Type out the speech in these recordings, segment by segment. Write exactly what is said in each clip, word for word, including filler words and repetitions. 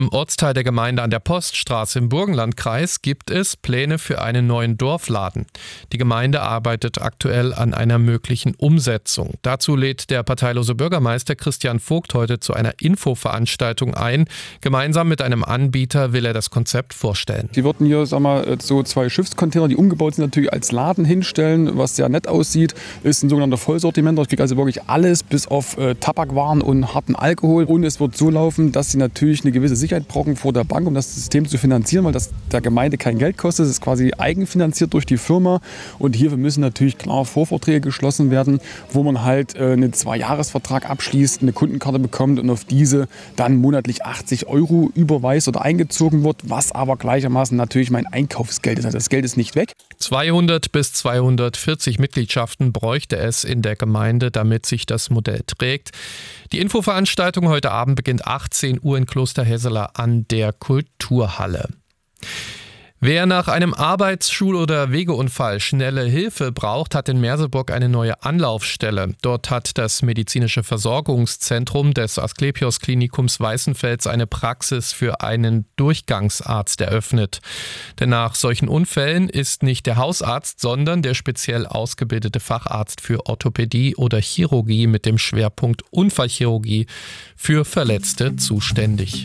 Im Ortsteil der Gemeinde an der Poststraße im Burgenlandkreis gibt es Pläne für einen neuen Dorfladen. Die Gemeinde arbeitet aktuell an einer möglichen Umsetzung. Dazu lädt der parteilose Bürgermeister Christian Vogt heute zu einer Infoveranstaltung ein. Gemeinsam mit einem Anbieter will er das Konzept vorstellen. Die würden hier, sag mal, so zwei Schiffscontainer, die umgebaut sind, natürlich als Laden hinstellen, was sehr nett aussieht. Ist ein sogenannter Vollsortimenter. Ich kriege also wirklich alles bis auf äh, Tabakwaren und harten Alkohol. Und es wird so laufen, dass sie natürlich eine gewisse Sicherheit brauchen vor der Bank, um das System zu finanzieren, weil das der Gemeinde kein Geld kostet. Es ist quasi eigenfinanziert durch die Firma. Und hierfür müssen natürlich klar Vorverträge geschlossen werden, wo man halt äh, einen Zwei-Jahres-Vertrag abschließt, eine Kundenkarte bekommt und auf diese dann monatlich achtzig Euro überweist oder eingezogen wird, was aber gleichermaßen natürlich mein Einkaufsgeld ist. Also das Geld ist nicht weg. zweihundert bis zweihundertvierzig Mitgliedschaften bräuchte es in der Gemeinde, damit sich das Modell trägt. Die Infoveranstaltung heute Abend beginnt achtzehn Uhr in Kloster Hesseler an der Kulturhalle. Wer nach einem Arbeits-, Schul- oder Wegeunfall schnelle Hilfe braucht, hat in Merseburg eine neue Anlaufstelle. Dort hat das medizinische Versorgungszentrum des Asklepios Klinikums Weißenfels eine Praxis für einen Durchgangsarzt eröffnet. Denn nach solchen Unfällen ist nicht der Hausarzt, sondern der speziell ausgebildete Facharzt für Orthopädie oder Chirurgie mit dem Schwerpunkt Unfallchirurgie für Verletzte zuständig.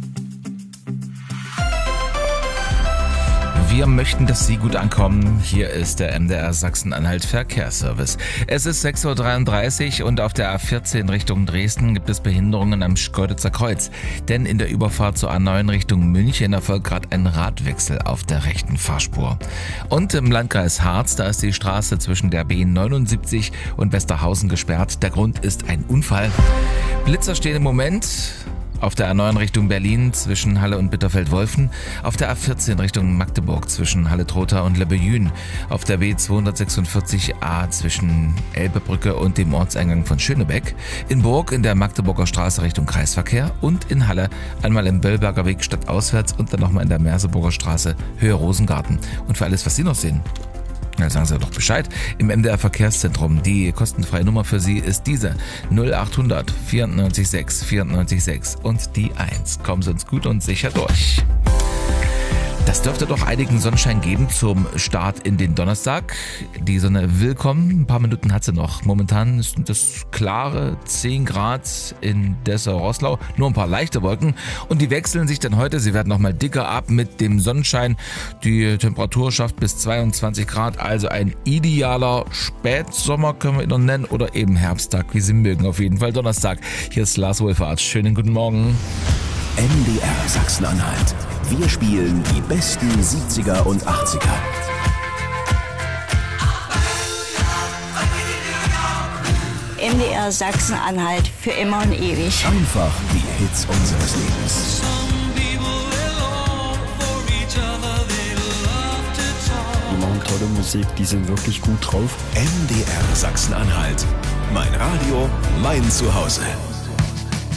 Wir möchten, dass Sie gut ankommen. Hier ist der M D R Sachsen-Anhalt Verkehrsservice. Es ist sechs Uhr dreiunddreißig und auf der A vierzehn Richtung Dresden gibt es Behinderungen am Schkeuditzer Kreuz. Denn in der Überfahrt zur A neun Richtung München erfolgt gerade ein Radwechsel auf der rechten Fahrspur. Und im Landkreis Harz, da ist die Straße zwischen der B neunundsiebzig und Westerhausen gesperrt. Der Grund ist ein Unfall. Blitzer stehen im Moment auf der A neun Richtung Berlin zwischen Halle und Bitterfeld-Wolfen, auf der A vierzehn Richtung Magdeburg zwischen Halle-Trotha und Lebejün, auf der B zweihundertsechsundvierzig A zwischen Elbebrücke und dem Ortseingang von Schönebeck, in Burg in der Magdeburger Straße Richtung Kreisverkehr und in Halle einmal im Böllberger Weg stadtauswärts und dann nochmal in der Merseburger Straße Höhe Rosengarten. Und für alles, was Sie noch sehen, na, sagen Sie doch Bescheid. Im M D R Verkehrszentrum. Die kostenfreie Nummer für Sie ist diese null achthundert vierundneunzig sechs vierundneunzig sechs und die eins. Kommen Sie uns gut und sicher durch. Das dürfte doch einigen Sonnenschein geben zum Start in den Donnerstag. Die Sonne will kommen, ein paar Minuten hat sie noch. Momentan sind es klare zehn Grad in Dessau-Roßlau, nur ein paar leichte Wolken. Und die wechseln sich dann heute, sie werden nochmal dicker ab mit dem Sonnenschein. Die Temperatur schafft bis zweiundzwanzig Grad, also ein idealer Spätsommer können wir ihn noch nennen oder eben Herbsttag, wie Sie mögen. Auf jeden Fall Donnerstag. Hier ist Lars Wohlfahrt. Schönen guten Morgen. M D R Sachsen-Anhalt. Wir spielen die besten siebziger und achtziger. M D R Sachsen-Anhalt für immer und ewig. Einfach die Hits unseres Lebens. Die machen tolle Musik, die sind wirklich gut drauf. M D R Sachsen-Anhalt. Mein Radio, mein Zuhause.